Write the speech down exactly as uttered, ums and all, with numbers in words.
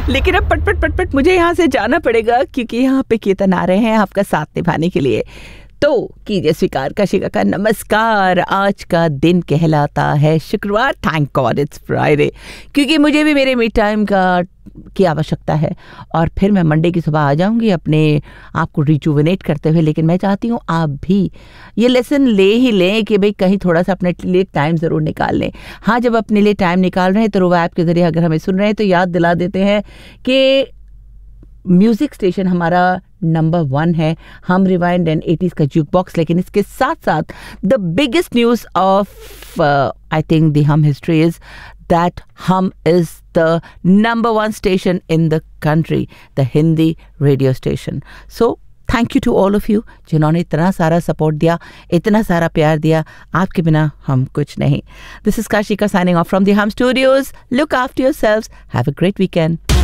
लेकिन अब पटपट पटपट मुझे यहाँ से जाना पड़ेगा क्योंकि यहाँ पे कीर्तन आ रहे हैं आपका साथ निभाने के लिए। तो कीजिए स्वीकार काशिका का नमस्कार। आज का दिन कहलाता है शुक्रवार। थैंक गॉड इट्स फ्राइडे, क्योंकि मुझे भी मेरे मिड टाइम का की आवश्यकता है और फिर मैं मंडे की सुबह आ जाऊंगी अपने आप को रिजुविनेट करते हुए। लेकिन मैं चाहती हूँ आप भी ये लेसन ले ही लें कि भाई कहीं थोड़ा सा अपने लिए टाइम ज़रूर निकाल लें। हाँ, जब अपने लिए टाइम निकाल रहे हैं तो रोवा ऐप के ज़रिए अगर हमें सुन रहे हैं तो याद दिला देते हैं कि म्यूज़िक स्टेशन हमारा नंबर वन है, हम रिवाइंड एंड एटीज़ का जुक बॉक्स। लेकिन इसके साथ साथ the biggest news of I think the हम history is that Hum is the number one station in the country, the Hindi radio station. So thank you to all of you जिन्होंने इतना सारा support दिया, इतना सारा प्यार दिया। आपके बिना हम कुछ नहीं। This is Kashika signing off from the Hum Studios. Look after yourselves. Have a great weekend.